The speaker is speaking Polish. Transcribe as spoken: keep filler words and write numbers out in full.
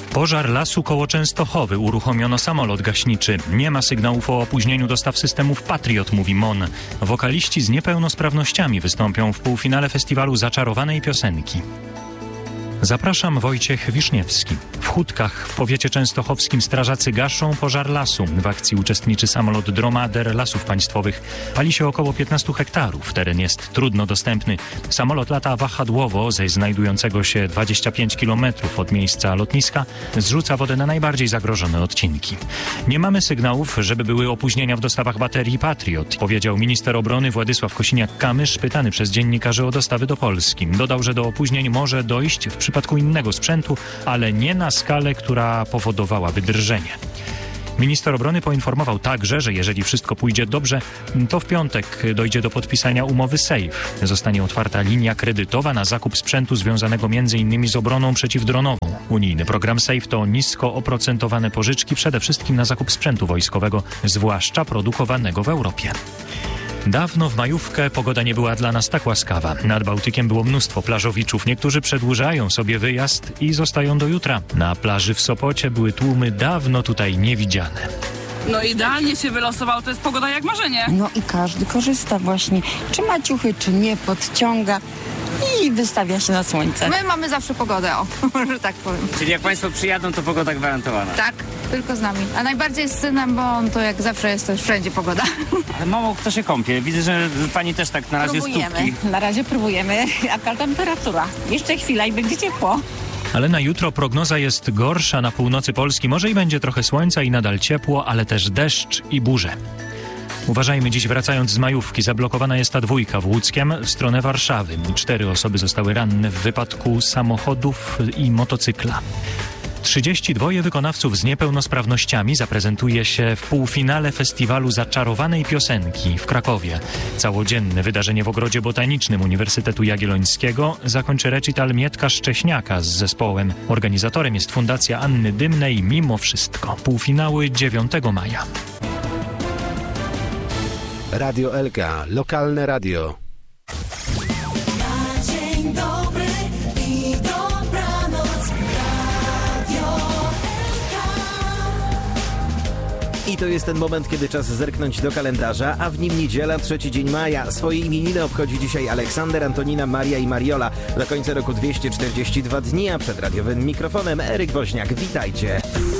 Pożar lasu koło Częstochowy. Uruchomiono samolot gaśniczy. Nie ma sygnałów o opóźnieniu dostaw systemów Patriot, mówi M O N. Wokaliści z niepełnosprawnościami wystąpią w półfinale festiwalu Zaczarowanej Piosenki. Zapraszam, Wojciech Wiszniewski. W Chódkach w powiecie częstochowskim strażacy gaszą pożar lasu. W akcji uczestniczy samolot Dromader Lasów Państwowych. Pali się około piętnaście hektarów. Teren jest trudno dostępny. Samolot lata wahadłowo ze znajdującego się dwadzieścia pięć kilometrów od miejsca lotniska. Zrzuca wodę na najbardziej zagrożone odcinki. Nie mamy sygnałów, żeby były opóźnienia w dostawach baterii Patriot, powiedział minister obrony Władysław Kosiniak-Kamysz, pytany przez dziennikarzy o dostawy do Polski. Dodał, że do opóźnień może dojść w przypadku innego sprzętu, ale nie na skalę, która powodowałaby drżenie. Minister obrony poinformował także, że jeżeli wszystko pójdzie dobrze, to w piątek dojdzie do podpisania umowy SAFE. Zostanie otwarta linia kredytowa na zakup sprzętu związanego między innymi z obroną przeciwdronową. Unijny program SAFE to nisko oprocentowane pożyczki przede wszystkim na zakup sprzętu wojskowego, zwłaszcza produkowanego w Europie. Dawno w majówkę pogoda nie była dla nas tak łaskawa. Nad Bałtykiem było mnóstwo plażowiczów. Niektórzy przedłużają sobie wyjazd i zostają do jutra. Na plaży w Sopocie były tłumy dawno tutaj niewidziane. No idealnie się wylosował, to jest pogoda jak marzenie. No i każdy korzysta właśnie, czy ma ciuchy, czy nie, podciąga i wystawia się na słońce. My mamy zawsze pogodę, o, że tak powiem. Czyli jak państwo przyjadą, to pogoda gwarantowana? Tak, tylko z nami. A najbardziej z synem, bo on to jak zawsze jest, to już wszędzie pogoda. Ale mało kto się kąpie. Widzę, że pani też tak na razie Próbujemy. stópki. Na razie próbujemy. Jaka temperatura? Jeszcze chwila i będzie ciepło. Ale na jutro prognoza jest gorsza. Na północy Polski może i będzie trochę słońca i nadal ciepło, ale też deszcz i burze. Uważajmy, dziś wracając z majówki, zablokowana jest ta dwójka w Łódzkiem w stronę Warszawy. Cztery osoby zostały ranne w wypadku samochodów i motocykla. trzydzieści dwa wykonawców z niepełnosprawnościami zaprezentuje się w półfinale festiwalu Zaczarowanej Piosenki w Krakowie. Całodzienne wydarzenie w Ogrodzie Botanicznym Uniwersytetu Jagiellońskiego zakończy recital Mietka Szcześniaka z zespołem. Organizatorem jest Fundacja Anny Dymnej Mimo Wszystko. Półfinały dziewiątego maja. Radio L K, lokalne radio. Dzień dobry i dobranoc, Radio L K. I to jest ten moment, kiedy czas zerknąć do kalendarza, a w nim niedziela, trzeci dzień maja. Swoje imieniny obchodzi dzisiaj Aleksander, Antonina, Maria i Mariola. Do końca roku dwieście czterdzieści dwa dni, a przed radiowym mikrofonem Eryk Woźniak. Witajcie.